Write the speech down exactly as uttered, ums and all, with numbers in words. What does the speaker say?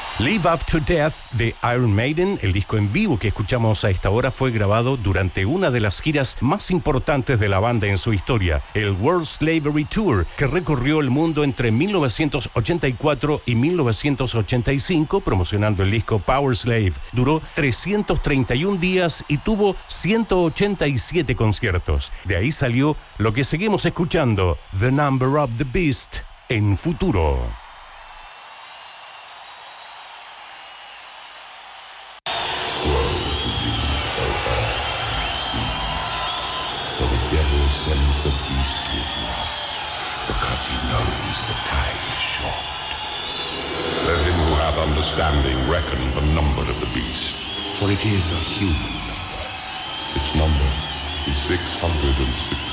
Live After Death de Iron Maiden, el disco en vivo que escuchamos a esta hora, fue grabado durante una de las giras más importantes de la banda en su historia, el World Slavery Tour, que recorrió el mundo entre mil novecientos ochenta y cuatro y mil novecientos ochenta y cinco, promocionando el disco Power Slave. Duró trescientos treinta y un días y tuvo ciento ochenta y siete conciertos. De ahí salió lo que seguimos escuchando, The Number of the Beast, en Futuro. Sends the beast with wrath, because he knows the time is short. Let him who hath understanding reckon the number of the beast, for it is a human number. Its number is six hundred and six.